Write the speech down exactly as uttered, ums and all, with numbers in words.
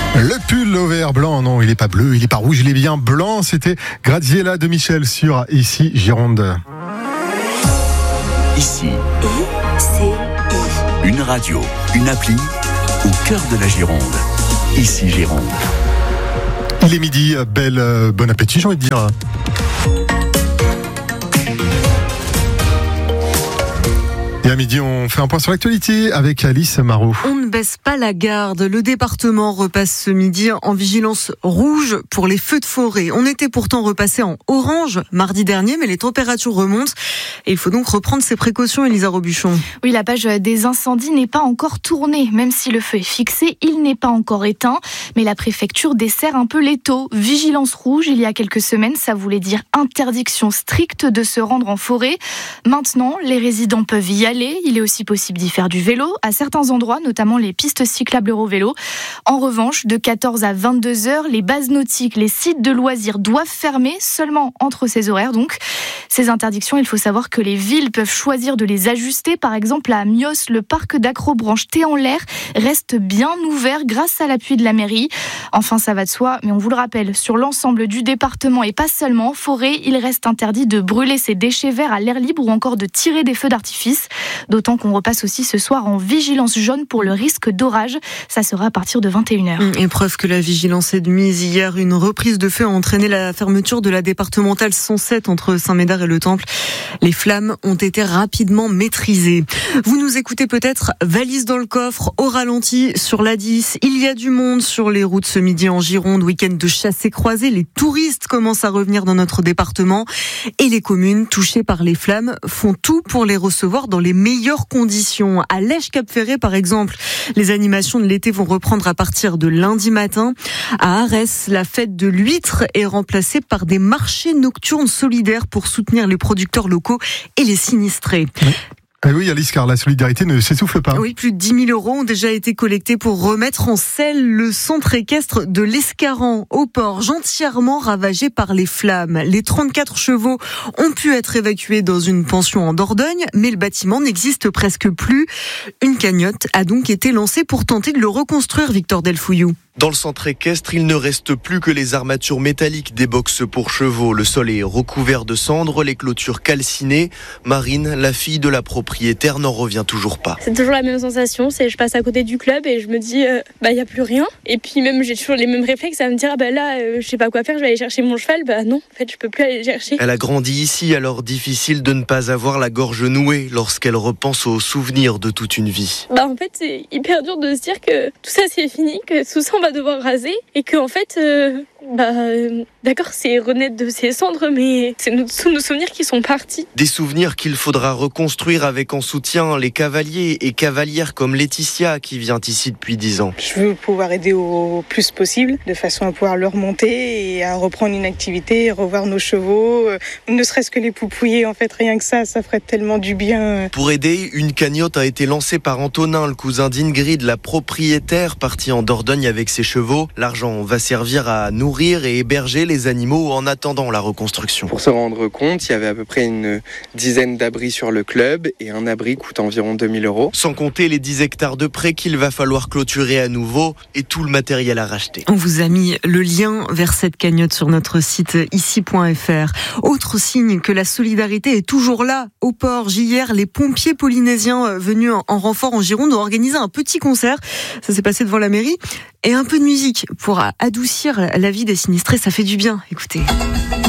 Le pull au vert blanc, non, il n'est pas bleu, il n'est pas rouge, il est bien blanc. C'était Graziella de Michel sur Ici Gironde. Ici, I C I. une radio, une appli au cœur de la Gironde. Ici Gironde. Il est midi, belle, euh, bon appétit, j'ai envie de dire. Et à midi, on fait un point sur l'actualité avec Alice Marot. On ne baisse pas la garde. Le département repasse ce midi en vigilance rouge pour les feux de forêt. On était pourtant repassé en orange mardi dernier, mais les températures remontent. Et il faut donc reprendre ses précautions, Elisa Robuchon. Oui, la page des incendies n'est pas encore tournée. Même si le feu est fixé, il n'est pas encore éteint. Mais la préfecture desserre un peu l'étau. Vigilance rouge, il y a quelques semaines, ça voulait dire interdiction stricte de se rendre en forêt. Maintenant, les résidents peuvent y aller. Il est aussi possible d'y faire du vélo à certains endroits, notamment les pistes cyclables Eurovélo. En revanche, de quatorze à vingt-deux heures, les bases nautiques, les sites de loisirs doivent fermer seulement entre ces horaires. Donc, ces interdictions, il faut savoir que les villes peuvent choisir de les ajuster. Par exemple, à Mios, le parc d'Acrobranche Thé en l'air reste bien ouvert grâce à l'appui de la mairie. Enfin, ça va de soi, mais on vous le rappelle, sur l'ensemble du département et pas seulement en forêt, il reste interdit de brûler ses déchets verts à l'air libre ou encore de tirer des feux d'artifice. D'autant qu'on repasse aussi ce soir en vigilance jaune pour le risque d'orage. Ça sera à partir de vingt et une heures. Et preuve que la vigilance est de mise. Hier, une reprise de feu a entraîné la fermeture de la départementale cent sept entre Saint-Médard et le Temple. Les flammes ont été rapidement maîtrisées. Vous nous écoutez peut-être, valise dans le coffre, au ralenti sur l'A dix. Il y a du monde sur les routes ce midi en Gironde. Week-end de chasse et croisée. Les touristes commencent à revenir dans notre département. Et les communes touchées par les flammes font tout pour les recevoir dans les meilleures conditions. À Lège-Cap-Ferré, par exemple, les animations de l'été vont reprendre à partir de lundi matin. À Arès, la fête de l'huître est remplacée par des marchés nocturnes solidaires pour soutenir les producteurs locaux et les sinistrés. Oui. Eh oui, Alice, car la solidarité ne s'essouffle pas. Oui, plus de dix mille euros ont déjà été collectés pour remettre en selle le centre équestre de l'Escaran au Porge, entièrement ravagé par les flammes. Les trente-quatre chevaux ont pu être évacués dans une pension en Dordogne, mais le bâtiment n'existe presque plus. Une cagnotte a donc été lancée pour tenter de le reconstruire, Victor Delfouillou. Dans le centre équestre, il ne reste plus que les armatures métalliques des boxes pour chevaux. Le sol est recouvert de cendres, les clôtures calcinées. Marine, la fille de la propriétaire, n'en revient toujours pas. C'est toujours la même sensation, c'est je passe à côté du club et je me dis euh, bah il y a plus rien. Et puis même j'ai toujours les mêmes réflexes à me dire ah bah là euh, je sais pas quoi faire, je vais aller chercher mon cheval. Bah non, en fait je peux plus aller le chercher. Elle a grandi ici, alors difficile de ne pas avoir la gorge nouée lorsqu'elle repense aux souvenirs de toute une vie. Bah en fait c'est hyper dur de se dire que tout ça c'est fini, que tout ça on va devoir raser et que en fait euh, bah euh, d'accord c'est renaître de ses cendres mais c'est nos, tous nos souvenirs qui sont partis. Des souvenirs qu'il faudra reconstruire avec en soutien les cavaliers et cavalières comme Laetitia qui vient ici depuis dix ans. Je veux pouvoir aider au plus possible de façon à pouvoir le remonter et à reprendre une activité, revoir nos chevaux, euh, ne serait-ce que les poupouiller, en fait rien que ça, ça ferait tellement du bien. Pour aider, une cagnotte a été lancée par Antonin, le cousin d'Ingrid, la propriétaire partie en Dordogne avec ses chevaux. L'argent va servir à nourrir et héberger les animaux en attendant la reconstruction. Pour se rendre compte, il y avait à peu près une dizaine d'abris sur le club et un abri coûte environ deux mille euros. Sans compter les dix hectares de prés qu'il va falloir clôturer à nouveau et tout le matériel à racheter. On vous a mis le lien vers cette cagnotte sur notre site ici point f r. Autre signe que la solidarité est toujours là au Porge. Hier, les pompiers polynésiens venus en renfort en Gironde ont organisé un petit concert. Ça s'est passé devant la mairie. Et un peu de musique pour adoucir la vie des sinistrés, ça fait du bien. Écoutez.